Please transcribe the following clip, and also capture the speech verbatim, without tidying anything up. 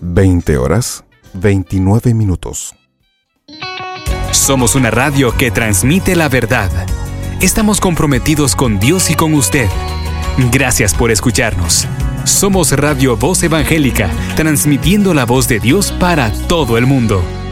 veinte horas, veintinueve minutos. Somos una radio que transmite la verdad. Estamos comprometidos con Dios y con usted. Gracias por escucharnos. Somos Radio Voz Evangélica, transmitiendo la voz de Dios para todo el mundo.